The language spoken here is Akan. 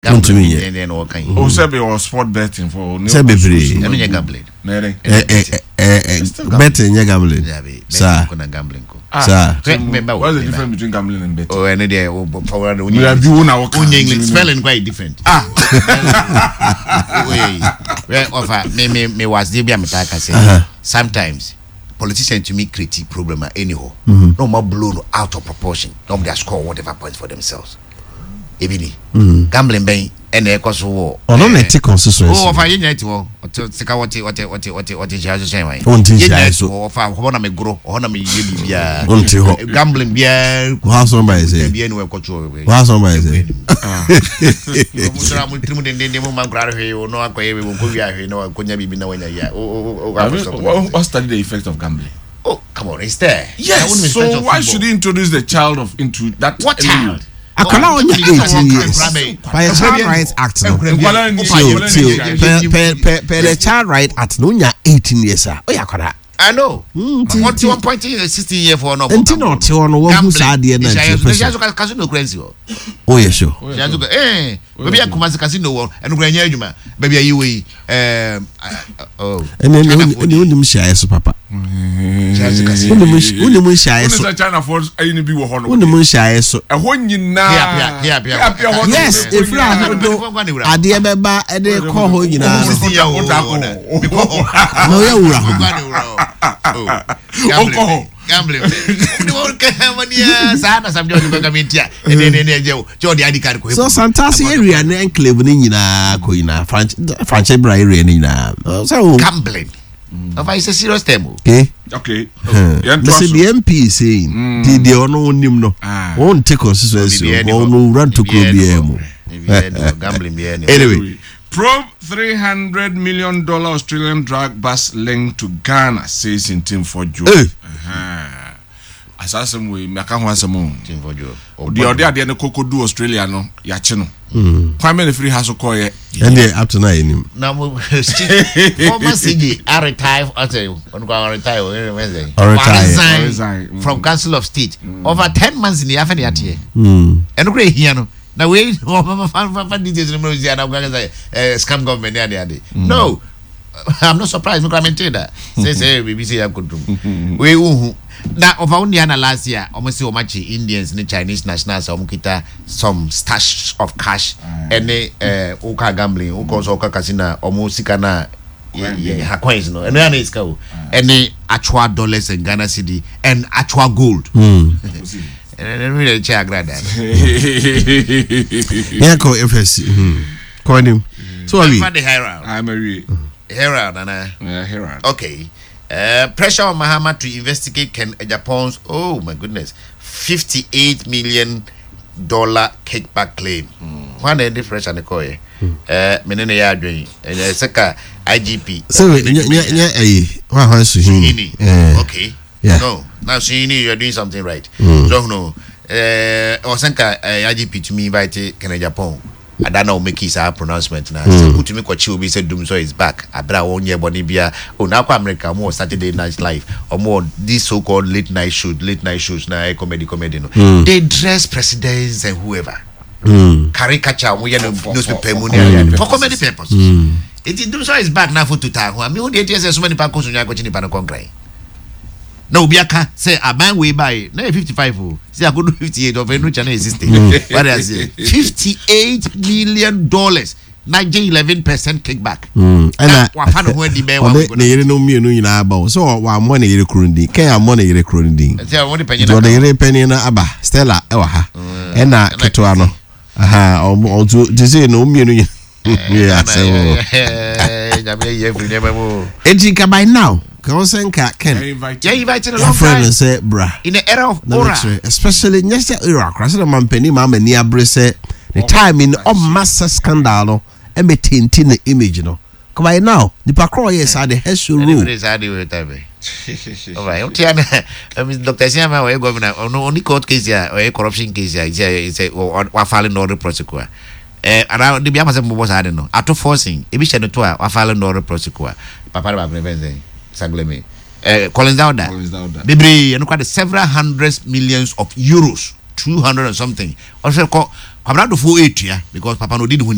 gambling and all kind. Oh, Sebi or sport betting for Sebi free. I mean gambling. Betting ya gambling. Sir. Gambling. Sir. What's the difference between gambling and betting? Oh, any day power the You have you now. English spelling quite different. Where offer me was the Biamataka say sometimes politicians to me critique problem anyhow. No more blown out of proportion. No they score whatever points for themselves. Ebini. Gambling bang and the cost war. Oh, no, take consistency. Oh, if I didn't know what is your saying. Or honor me grow, honor me gambling beer. What's somebody say? What's somebody say? What study the effect of gambling? Oh, come on, it's there. Yes. So why should he introduce the child into that? What child? I cannot only 18 years by a Child Rights Act. Per the Child Rights Act, no, 18 years. Oh, yeah, I know. What's 1.16 year for no? Until not on one side, casino crazy. Oh, yes, sure. Maybe I come as a casino and Granyajuma. Maybe you oh, and then you share papa. When shy so China force any be one. When the moon shy so a when you now. Yes, if you are a dear baba, a dear call, you know, gambling. So Santasi area and Cleveland in a coina, French area. So gambling. If I say serious term, okay. Listen, the MP saying, "Did no nimno? Won't take consistency. Won't run to Kobiemo." Gambling. Anyway, probe $300 million Australian drug bust linked to Ghana, says in Team for Joe. Assassin we make a once a moon. Team for Joe. The other day, the Coco do Australia no Yachino. Quite many free has a coy. And they up to 9. Now, former CG, I retire. I say, resign from Council of State. Over 10 months in the Afghanistan. And great here. Now, we scam government. No, I'm not surprised. I'm commenting that. Say, BBC, I could do. We now, of only last year, almost so much Indians and Chinese nationals, some stash of cash, and Oka gambling, Oka casino, almost Sikana, Haquains, no, and then it's go, and the actual dollars in Ghana City, and actual gold. And then really check that. Yeah, call FSC. Call him. So I'm the Herald. I'm a Herald, and Herald. Okay. Pressure on Mahama to investigate Japan's $58 million kickback claim. One end pressure on the coy. Menene ya doing. Seka IGP. So okay. Yeah. No. Now Shini, you're doing something right. So no. Osanka IGP to me invite Kenya Japan. I don't know make his pronouncement now. So put to me what be said Dumso is back. Abra 1 year Bonibia. Oh now America more Saturday Night Live or more these so-called late night shows now comedy no. They dress presidents and whoever. Caricature we newspaper money for comedy purpose. It Dumso is back now for 2000. I mean the so many parcos on Yakochini Panacongre. No, Biaka say a man way by 55. See, I could do 58 of any channel existing. What I say? $58 million. 11% kickback. And I when the bear no me no in about so our money recruiting. Can money recruiting? The penny na aba Stella Ewaha. And na Ketuano. Aha, or to say no me no. Yeah, so by now. Ken invited a long friend and say, "Bra." In the era of aura, especially in the era, Crassus and Penny Mamma near Bresse, the time in mass scandal, and maintain the image. No, come by now. The Pacro is at the Hessu rule. Dr. Siama, or governor, or no only court case here, or a corruption case here, is a or filing order prosecutor. Around the Biamas was I don't know. After forcing, if you shed a tour, or filing order prosecutor, Papa Preventing. Sagleme. Collins down there. Bibri, and quite several hundreds millions of euros, 200 and something. Also, I'm not the full 8 because Papa no did